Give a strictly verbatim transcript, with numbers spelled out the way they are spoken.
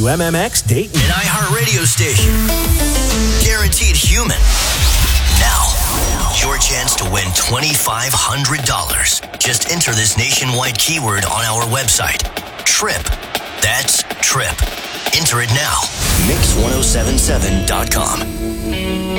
W M M X Dayton. An iHeartRadio station. Guaranteed human. Now, your chance to win twenty-five hundred dollars. Just enter this nationwide keyword on our website. TRIP. That's TRIP. Enter it now. mix ten seventy-seven dot com.